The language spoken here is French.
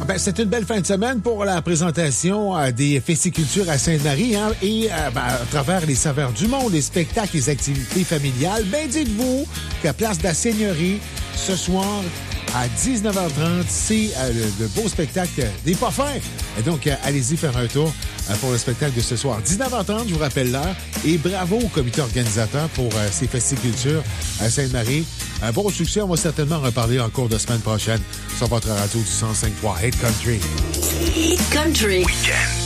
Ben, c'est une belle fin de semaine pour la présentation des festicultures à Sainte-Marie, hein, et à travers les saveurs du monde, les spectacles, les activités familiales. Ben, dites-vous qu'à Place de la Seigneurie, ce soir, à 19h30, c'est le beau spectacle des Parfums. Et donc, allez-y faire un tour pour le spectacle de ce soir. 19h30, je vous rappelle l'heure. Et bravo au comité organisateur pour ces festicultures à Sainte-Marie. Un bon succès, on va certainement en reparler en cours de semaine prochaine sur votre radio du 105.3 Hit Country. Hit Country. Weekend.